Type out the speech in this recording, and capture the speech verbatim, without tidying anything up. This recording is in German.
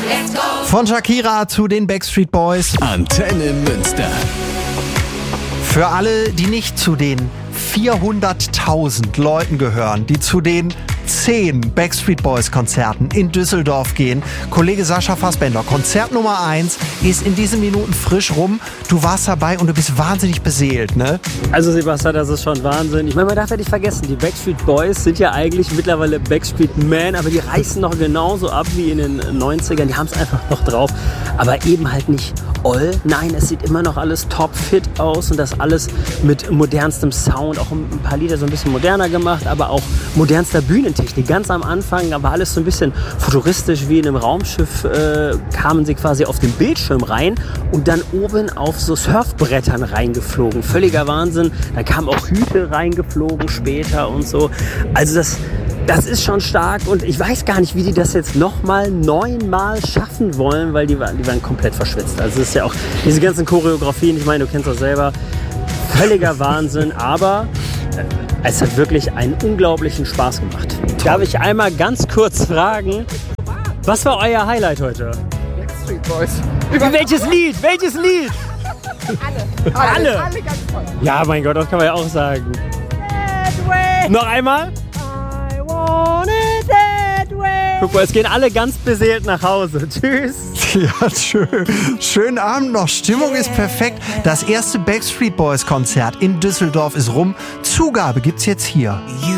Von Shakira zu den Backstreet Boys. Antenne Münster. Für alle, die nicht zu den vierhunderttausend Leuten gehören, die zu den zehn Backstreet Boys Konzerten in Düsseldorf gehen. Kollege Sascha Fassbender, Konzert Nummer eins ist in diesen Minuten frisch rum. Du warst dabei und du bist wahnsinnig beseelt, ne? Also Sebastian, das ist schon Wahnsinn. Ich meine, man darf ja nicht vergessen, die Backstreet Boys sind ja eigentlich mittlerweile Backstreet Men, aber die reißen noch genauso ab wie in den neunzigern. Die haben es einfach noch drauf, aber eben halt nicht all. Nein, es sieht immer noch alles topfit aus und das alles mit modernstem Sound. Auch ein paar Lieder so ein bisschen moderner gemacht, aber auch modernster Bühnentechnik. Ganz am Anfang war alles so ein bisschen futuristisch, wie in einem Raumschiff äh, kamen sie quasi auf den Bildschirm rein und dann oben auf so Surfbrettern reingeflogen. Völliger Wahnsinn. Da kamen auch Hüte reingeflogen später und so. Also das, das ist schon stark und ich weiß gar nicht, wie die das jetzt nochmal neunmal schaffen wollen, weil die waren, die waren komplett verschwitzt. Also es ist ja auch diese ganzen Choreografien, ich meine, du kennst das selber, völliger Wahnsinn, aber es hat wirklich einen unglaublichen Spaß gemacht. Darf ich einmal ganz kurz fragen, was war euer Highlight heute? Backstreet Boys. Welches Lied? Welches Lied? Alle. Alle? Alle, alle ganz toll. Ja, mein Gott, das kann man ja auch sagen. That way. Noch einmal? I want it that way. Guck mal, es gehen alle ganz beseelt nach Hause. Tschüss. Ja, schön. Schönen Abend noch. Stimmung ist perfekt. Das erste Backstreet Boys Konzert in Düsseldorf ist rum. Zugabe gibt's jetzt hier.